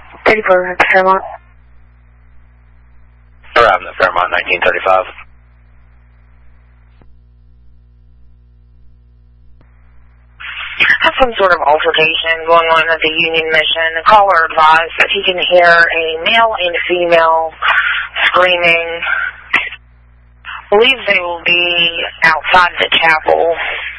34 Fairmont. Arriving at Fairmont, 1935. Have some sort of altercation going on at the Union Mission. The caller advised that he can hear a male and a female screaming. Believes they will be outside the chapel.